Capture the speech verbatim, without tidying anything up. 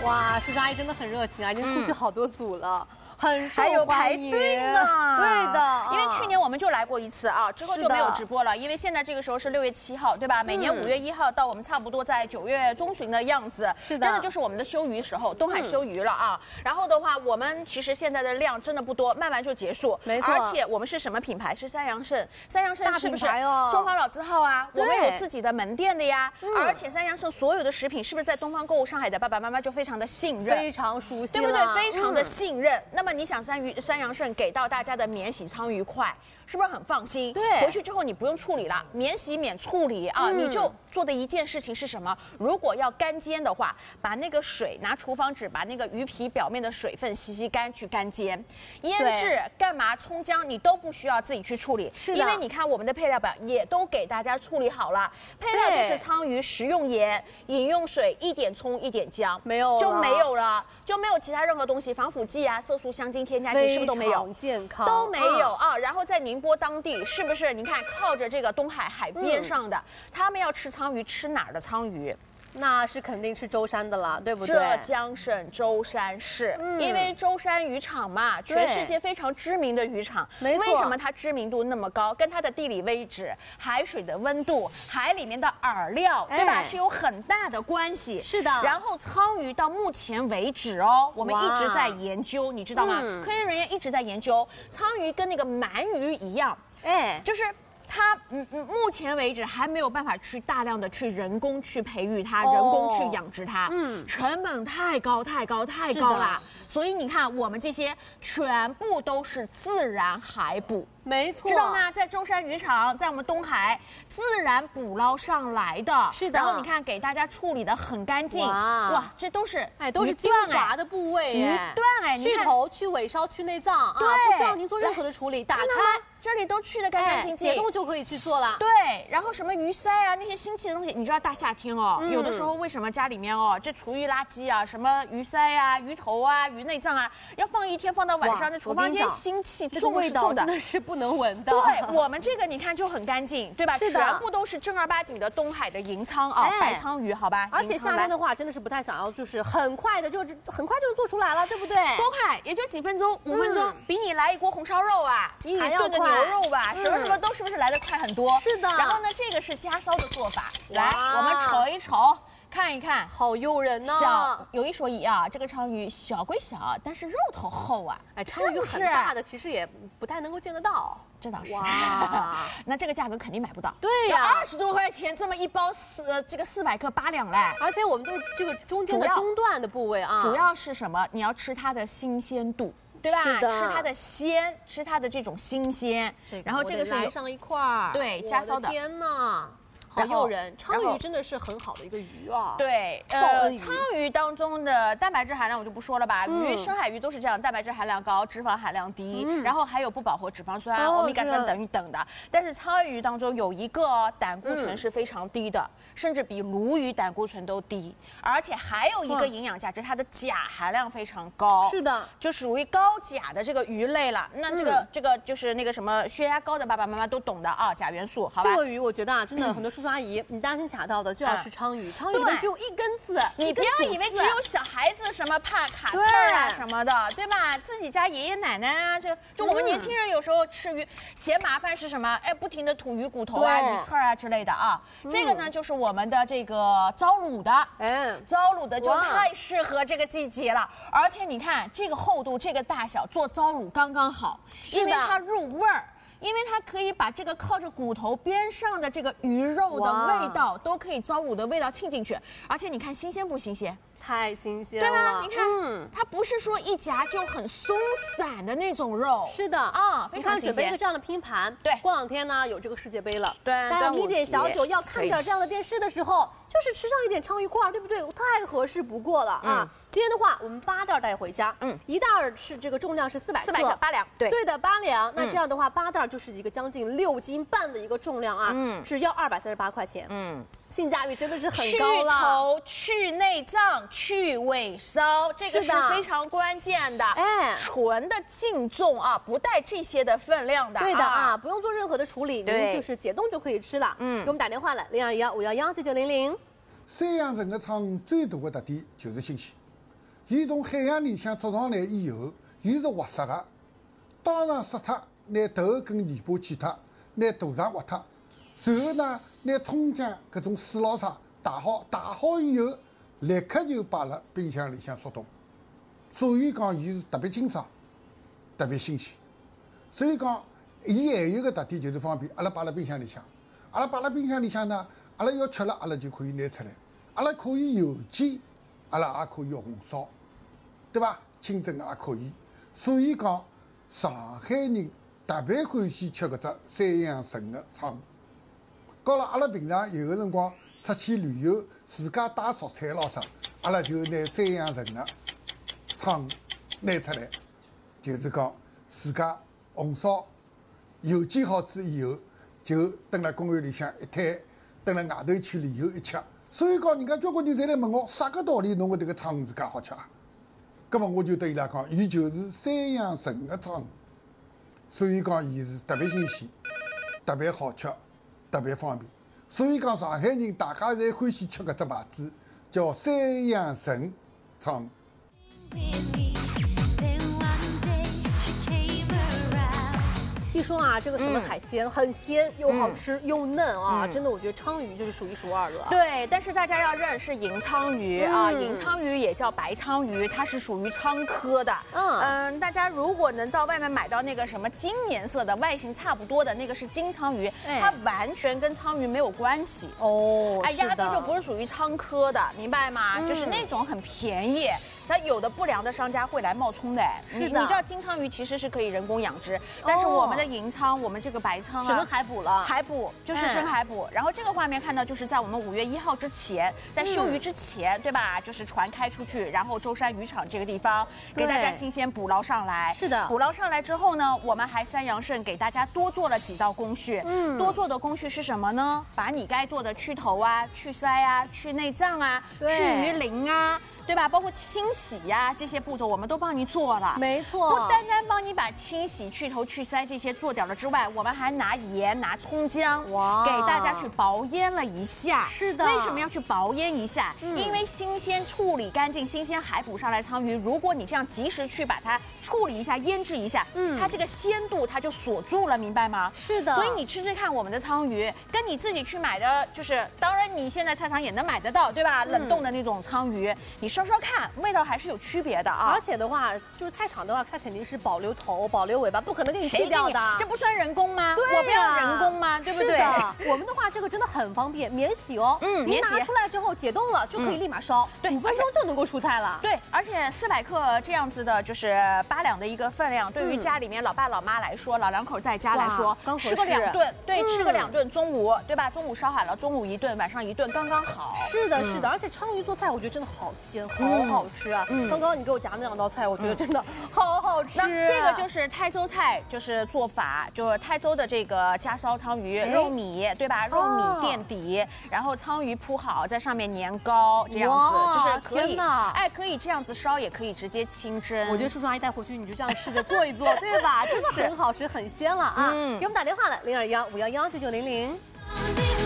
哇，叔叔阿姨真的很热情啊，已经出去好多组了。嗯 很还有排队呢， 对的， 因为去年我们就来过一次啊，之后就没有直播了，因为现在这个时候是六月七号，对吧？每年五月一号到我们差不多在九月中旬的样子， 是的， 真的就是我们的休渔时候，东海休渔了啊。然后的话，我们其实现在的量真的不多，卖完就结束， 没错。 而且我们是什么品牌？是三阳盛，三阳盛是不是哦？ 中方老字号啊，我们有自己的门店的呀。而且三阳盛所有的食品是不是在东方购物上海的爸爸妈妈就非常的信任， 非常熟悉， 对不对？非常的信任。那么你想三鱼。 三阳盛给到大家的免洗鲳鱼块，是不是很放心？ 对， 回去之后你不用处理了，免洗免处理啊，嗯、你就做的一件事情是什么？如果要干煎的话，把那个水拿厨房纸把那个鱼皮表面的水分吸吸干去干煎，腌制干嘛？葱姜你都不需要自己去处理， 是的， 因为你看我们的配料表也都给大家处理好了，配料就是鲳鱼食用盐、饮用水、一点葱、一点姜， 没有就没有了，就没有其他任何东西，防腐剂啊、色素、香精、添加剂。 是不是都没有？ 健康都没有啊！然后在宁波当地，是不是？你看靠着这个东海海边上的，他们要吃鲳鱼，吃哪儿的鲳鱼？ 那是肯定吃舟山的了，对不对？ 浙江省舟山市，嗯、因为舟山渔场嘛，全世界非常知名的渔场。 没错。 为什么它知名度那么高？跟它的地理位置、海水的温度、海里面的饵料，对吧？哎、是有很大的关系。 是的。 然后鲳鱼到目前为止哦，我们一直在研究，你知道吗？嗯、科研人员一直在研究鲳鱼跟那个鳗鱼一样，哎，就是。 它嗯嗯，目前为止还没有办法去大量的去人工去培育它，哦、人工去养殖它，嗯，成本太高太高太高了。所以你看，我们这些全部都是自然海捕， 没错， 知道吗？在舟山渔场，在我们东海自然捕捞上来的， 是的。 然后你看，给大家处理的很干净，哇，哇，这都是哎，都是精华的部位， 鱼段哎， 去头、去尾梢、去内脏啊，不需要您做任何的处理，打开。 这里都去得干干净净， 解冻就可以去做了。 对，然后什么鱼鳃啊，那些腥气的东西，你知道大夏天哦，嗯、有的时候为什么家里面哦，这厨余垃圾啊，什么鱼鳃啊、鱼头啊、鱼内脏啊，要放一天，放到晚上，那厨房间腥气重味道真的是不能闻的。 对，我们这个你看就很干净，对吧？ 是的， 全部都是正儿八经的东海的银鲳啊，哎、白鲳鱼，好吧？ 而且夏天的话，真的是不太想要，就是很快的就很快就能做出来了，对不对？ 东海也就几分钟，五分钟，嗯、比你来一锅红烧肉啊，比你炖个牛肉吧。 什么什么都是不是来得快很多？ 是的。 然后呢，这个是加烧的做法。来，我们瞅一瞅，看一看， 好诱人呢。 小有一说一啊，这个鲳鱼小归小，但是肉头厚啊。 哎，鲳鱼很大的其实也不太能够见得到。 这倒是。哇，那这个价格肯定买不到。 对呀， 二十多块钱这么一包四呃这个四百克八两嘞。 而且我们都是这个中间的中段的部位啊。 主要是什么？你要吃它的新鲜度。 对吧？ 是的， 吃它的鲜，吃它的这种新鲜。然后这个是来上一块儿， 对，加烧的。 天哪！ 好诱人，鲳鱼真的是很好的一个鱼啊。 对，呃，鲳鱼当中的蛋白质含量我就不说了吧，鱼、深海鱼都是这样，蛋白质含量高，脂肪含量低，然后还有不饱和脂肪酸、欧米伽三等等的。但是鲳鱼当中有一个胆固醇是非常低的，甚至比鲈鱼胆固醇都低，而且还有一个营养价值，它的钾含量非常高。 是的， 就属于高钾的这个鱼类了。那这个这个就是那个什么血压高的爸爸妈妈都懂的啊，钾元素，好吧？ 这个鱼我觉得啊，真的很多叔叔阿姨，你担心卡到的就要吃鲳鱼，鲳鱼里面只有一根刺， 你不要以为只有小孩子什么怕卡刺儿啊什么的，对吧？自己家爷爷奶奶啊，就就我们年轻人有时候吃鱼嫌麻烦是什么？哎，不停的吐鱼骨头啊、鱼刺啊之类的啊。这个呢就是我们的这个糟卤的，嗯，糟卤的就太适合这个季节了。而且你看这个厚度、这个大小，做糟卤刚刚好，因为它入味儿。因为它可以把这个靠着骨头边上的这个鱼肉的味道，都可以糟卤的味道沁进去，而且你看新鲜不新鲜？ 太新鲜了， 对吧？你看，嗯，它不是说一夹就很松散的那种肉， 是的啊，非常新鲜。 准备一个这样的拼盘，对，过两天呢有这个世界杯了， 对， 大家抿点小酒，要看点这样的电视的时候，就是吃上一点鲳鱼块，对不对？太合适不过了啊！今天的话，我们八袋带回家，嗯，一袋是这个重量是四百克， 四百克八两，对， 对的，八两。那这样的话，八袋就是一个将近六斤半的一个重量啊，嗯，只要二百三十八块钱，嗯，性价比真的是很高了。 去头、去内脏、去尾梢，这个是非常关键的。哎，纯的净重啊，不带这些的分量的。 对的啊，不用做任何的处理，您就是解冻就可以吃了。嗯，给我们打电话了，零二幺五幺幺九九零零。 三阳盛的鲳最大的特点就是新鲜， 伊从海洋里向捉上来以后，伊是活杀的，当场杀脱，拿头跟尾巴剪脱，拿肚肠挖脱，然后呢，拿葱姜搿种水捞啥打好，打好以后，立刻就摆辣冰箱里向速冻。所以讲，伊是特别清爽，特别新鲜。所以讲，伊还有个特点就是方便，阿拉摆辣冰箱里向，阿拉摆辣冰箱里向呢，阿拉要吃了，阿拉就可以拿出来，阿拉可以油煎，阿拉也可以红烧，对伐？清蒸也可以。所以讲，上海人特别欢喜吃搿只三阳神的鲳鱼。到了阿拉平常有个辰光出去旅游，自家带熟菜咯啥，阿拉就拿三阳神的鲳鱼拿出来，就是讲自家红烧、油煎好之以后，就蹲辣公园里向一摊，蹲辣外头去旅游一吃。所以讲，人家交关人侪来问我，啥个道理侬个迭个鲳鱼是介好吃啊？葛么我就对伊拉讲，伊就是三阳神的鲳鱼，所以讲伊是特别新鲜、特别好吃、特别方便。所以讲上海人大家侪欢喜吃搿只牌子，叫三阳神鲳鱼。 一说啊，这个什么海鲜、嗯、很鲜又好吃、嗯、又嫩啊，嗯、真的我觉得鲳鱼就是数一数二的。 对，但是大家要认是银鲳鱼、嗯、啊，银鲳鱼也叫白鲳鱼，它是属于鲳科的。嗯嗯，大家如果能在外面买到那个什么金颜色的、外形差不多的那个是金鲳鱼，哎、它完全跟鲳鱼没有关系哦，哎，压根就不是属于鲳科的，明白吗？嗯、就是那种很便宜。它有的不良的商家会来冒充的， 是的。 你知道金鲳鱼其实是可以人工养殖，但是我们的银鲳，我们这个白鲳啊， 只能海捕了， 海捕就是深海捕。然后这个画面看到就是在我们五月一号之前，在休渔之前，对吧？就是船开出去，然后舟山渔场这个地方给大家新鲜捕捞上来。 是的， 捕捞上来之后呢，我们还三阳盛给大家多做了几道工序。嗯，多做的工序是什么呢？把你该做的去头啊、去鳃啊、去内脏啊、去鱼鳞啊。对吧？包括清洗呀、啊、这些步骤我们都帮你做了， 没错。 不单单帮你把清洗、去头、去鳃这些做掉了之外，我们还拿盐、拿葱姜，哇，给大家去薄腌了一下。 是的。 为什么要去薄腌一下？嗯、因为新鲜处理干净、新鲜海捕上来鲳鱼，如果你这样及时去把它处理一下、腌制一下，嗯，它这个鲜度它就锁住了，明白吗？ 是的。 所以你吃吃看我们的鲳鱼，跟你自己去买的，就是当然你现在菜场也能买得到，对吧？冷冻的那种鲳鱼，你稍稍看，味道还是有区别的啊。 而且的话，就是菜场的话，它肯定是保留头、保留尾巴，不可能给你去掉的。 这不算人工吗？ 对、啊， 我不要人工吗？对不对？ 是的。我们的话，这个真的很方便，免洗哦。嗯，你拿出来之后解冻了，就可以立马烧，对、嗯，五分钟就能够出菜了。 对，而且四百克这样子的，就是八两的一个分量，对于家里面老爸老妈来说，老两口在家来说， 刚合适， 吃个两顿，对，嗯、吃个两顿，中午对吧？中午烧好了，中午一顿，晚上一顿，刚刚好。 是的，是的。而且鲳鱼做菜，我觉得真的好鲜，好好吃啊。嗯，刚刚你给我夹那两道菜，我觉得真的好好吃。 那这个就是泰州菜，就是做法，就是泰州的这个家烧鲳鱼，肉米对吧？肉米垫底，然后鲳鱼铺好，在上面年糕，这样子就是可以，哎，可以这样子烧，也可以直接清蒸。 我觉得叔叔阿姨带回去，你就这样试着做一做，对吧？真的很好吃，很鲜了啊！给我们打电话了，零二幺五幺幺九九零零。